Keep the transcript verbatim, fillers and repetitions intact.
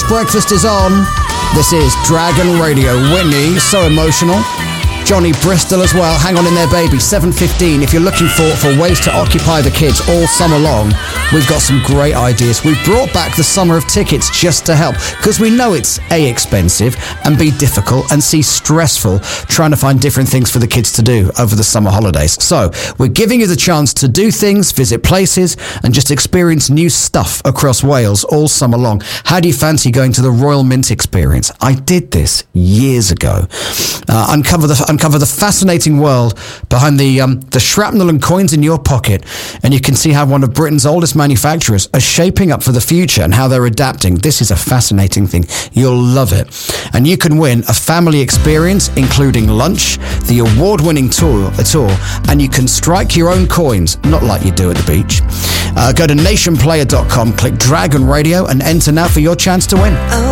Breakfast is on. This is Dragon Radio. Whitney, so emotional. Johnny Bristol as well. Hang on in there, baby. seven fifteen. If you're looking for, for ways to occupy the kids all summer long, we've got some great ideas. We've brought back the summer of tickets just to help, because we know it's A, expensive, and B, difficult, and C, stressful, trying to find different things for the kids to do over the summer holidays. So we're giving you the chance to do things, visit places, and just experience new stuff across Wales all summer long. How do you fancy going to the Royal Mint Experience? I did this years ago. Uh, uncover the uncover the fascinating world behind the um, the shrapnel and coins in your pocket, and you can see how one of Britain's oldest manufacturers are shaping up for the future and how they're adapting. This is a fascinating thing. You'll love it. And you can win a family experience, including lunch, the award-winning tour, a tour, and you can strike your own coins, not like you do at the beach. Uh, go to nation player dot com, click Dragon Radio, and enter now for your chance to win.